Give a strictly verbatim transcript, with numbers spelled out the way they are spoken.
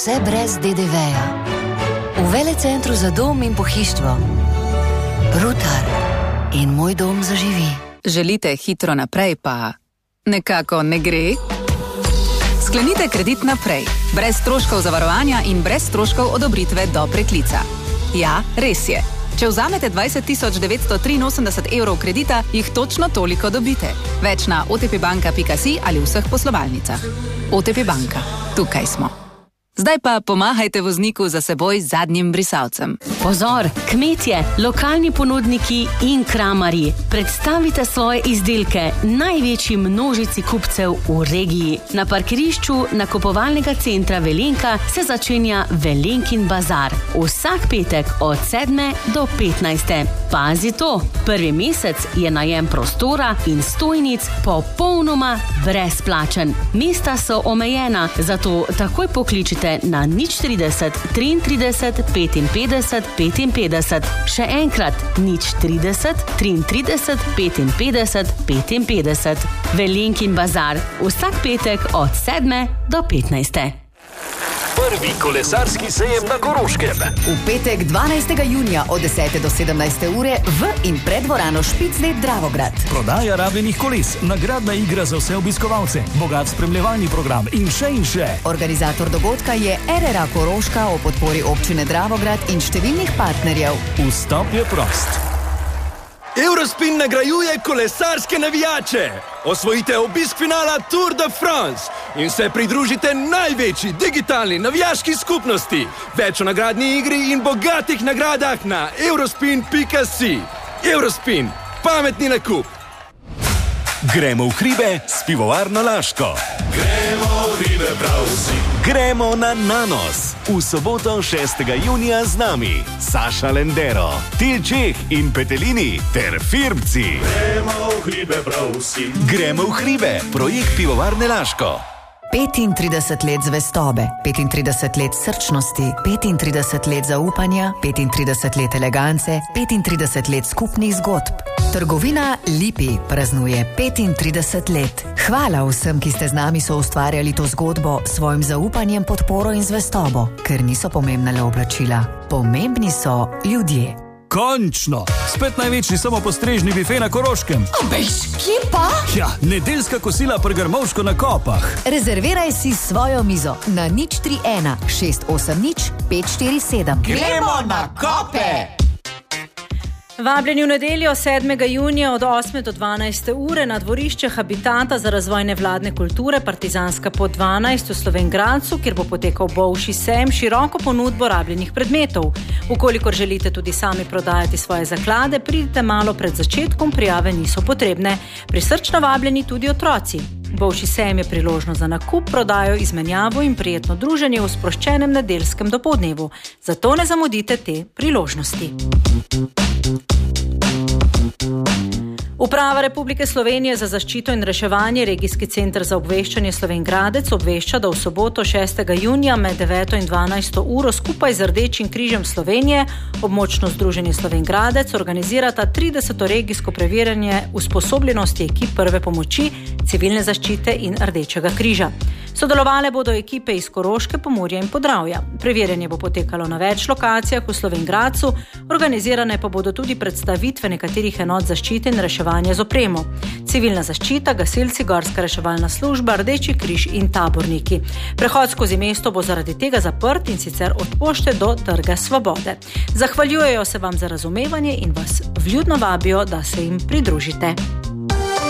Vse brez de de veja. V Velecentru za dom in pohištvo. Rutar in moj dom zaživi. Želite hitro naprej, pa nekako ne gre? Sklenite kredit naprej, brez stroškov zavarovanja in brez stroškov odobritve do preklica. Ja, res je. Če vzamete dvajset tisoč devetsto triinosemdeset evrov kredita, jih točno toliko dobite. Več na o te pe banka pika si ali vseh poslovalnicah. O te pe banka. Tukaj smo. Zdaj pa pomahajte vozniku za seboj z zadnjim brisalcem. Pozor, kmetje, lokalni ponudniki in kramarji, predstavite svoje izdelke največji množici kupcev v regiji. Na parkirišču nakupovalnega centra Velenka se začenja Velenkin bazar. Vsak petek od sedme do petnajste. Pazi to, prvi mesec je najem prostora in stojnic popolnoma brezplačen. Mesta so omejena, zato takoj pokličite na nič trideset, triintrideset, petinpetdeset, petinpetdeset. Še enkrat, nič trideset, triintrideset, petinpetdeset, petinpetdeset. Velenkin bazar, vsak petek od sedme do petnajste. Prvi kolesarski sejem na Koroškem. V petek dvanajstega junija od desete do sedemnajste ure v in pred dvorano Špiclet Dravograd. Prodaja rabljenih koles, nagradna igra za vse obiskovalce, bogat spremljevalni program in še in še. Organizator dogodka je er er a Koroška o podpori občine Dravograd in številnih partnerjev. Vstop je prost. Eurospin nagrajuje kolesarske navijače. Osvojite obisk finala Tour de France in se pridružite največji digitalni navijaški skupnosti. Več o nagradni igri in bogatih nagradah na eurospin pika si. Eurospin, pametni nakup. Gremo v hribe s pivovarno Laško. Gremo v hribe prav vsi. Gremo na Nanos. V soboto šestega junija z nami Saša Lendero, Tilčeh in Petelini ter Firbci. Gremo v hribe prav vsi. Gremo v hribe, projekt pivovarne Laško. petintrideset let zvestobe, petintrideset let srčnosti, petintrideset let zaupanja, petintrideset let elegance, petintrideset let skupnih zgodb. Trgovina Lipi praznuje petintrideset let. Hvala vsem, ki ste z nami soustvarjali to zgodbo s svojim zaupanjem, podporo in zvestobo, ker niso pomembna le oblačila. Pomembni so ljudje. Končno! Spet največji samopostrežni bife na Koroškem. Obejš, kje pa? Ja, nedeljska kosila pri Grmovško na Kopah. Rezerviraj si svojo mizo na nič tri ena, šest osem nič, pet štiri sedem. Gremo na Kope! Vabljeni v nedeljo sedmega junija od osme do dvanajste ure na dvorišče Habitata za razvoj nevladne kulture Partizanska pot dvanajst v Slovenj Gradcu, kjer bo potekal bolšji sejem široko ponudbo rabljenih predmetov. Ukolikor želite tudi sami prodajati svoje zaklade, pridite malo pred začetkom, prijave niso potrebne. Prisrčno vabljeni tudi otroci. Bolšji sejem je priložnost za nakup, prodajo, izmenjavo in prijetno druženje v sproščenem nedeljskem dopoldnevu. Zato ne zamudite te priložnosti. Uprava Republike Slovenije za zaščito in reševanje, Regijski center za obveščanje Slovenj Gradec obvešča, da v soboto šestega junija med deveto in dvanajsto uro skupaj z Rdečim križem Slovenije območno združenje Slovenj Gradec organizirata trideseto regijsko preverjanje usposobljenosti ekip prve pomoči, civilne zaščite in Rdečega križa. Sodelovale bodo ekipe iz Koroške, Pomurja in Podravja. Preverjanje bo potekalo na več lokacijah v Slovenj Gradcu, organizirane pa bodo tudi predstavitve nekaterih enot zaščite in reševanja z opremo. Civilna zaščita, gasilci, gorska reševalna služba, Rdeči križ in taborniki. Prehod skozi mesto bo zaradi tega zaprt in sicer od pošte do Trga Svobode. Zahvaljujejo se vam za razumevanje in vas vljudno vabijo, da se jim pridružite.